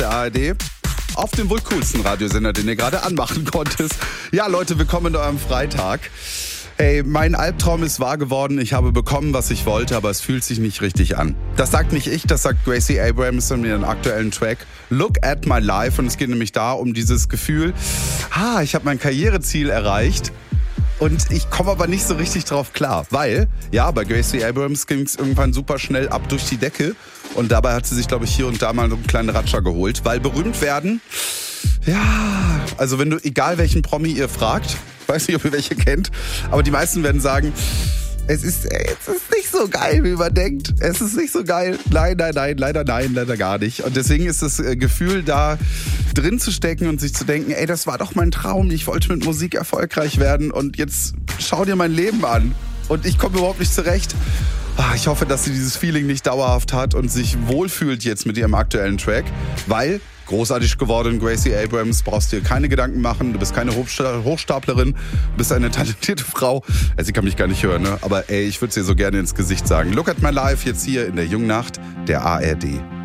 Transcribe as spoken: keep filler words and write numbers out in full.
der A R D. Auf dem wohl coolsten Radiosender, den ihr gerade anmachen konntest. Ja, Leute, willkommen an eurem Freitag. Hey, mein Albtraum ist wahr geworden. Ich habe bekommen, was ich wollte, aber es fühlt sich nicht richtig an. Das sagt nicht ich, das sagt Gracie Abrams in ihrem aktuellen Track Look at My Life. Und es geht nämlich da um dieses Gefühl, ah, ich habe mein Karriereziel erreicht. Und ich komme aber nicht so richtig drauf klar, weil, ja, bei Gracie Abrams ging es irgendwann super schnell ab durch die Decke. Und dabei hat sie sich, glaube ich, hier und da mal so einen kleinen Ratscher geholt. Weil berühmt werden, ja, also wenn du, egal welchen Promi ihr fragt, weiß nicht, ob ihr welche kennt, aber die meisten werden sagen, es ist, es ist nicht so geil, wie man denkt. Es ist nicht so geil. Nein, nein, nein, leider nein, leider gar nicht. Und deswegen ist das Gefühl, da drin zu stecken und sich zu denken, ey, das war doch mein Traum. Ich wollte mit Musik erfolgreich werden und jetzt schau dir mein Leben an. Und ich komme überhaupt nicht zurecht. Ich hoffe, dass sie dieses Feeling nicht dauerhaft hat und sich wohlfühlt jetzt mit ihrem aktuellen Track, weil großartig geworden, Gracie Abrams, brauchst dir keine Gedanken machen, du bist keine Hochstaplerin, du bist eine talentierte Frau. Also, sie kann mich gar nicht hören, ne? Aber ey, ich würde es ihr so gerne ins Gesicht sagen. Look at my life jetzt hier in der Jungnacht der A R D.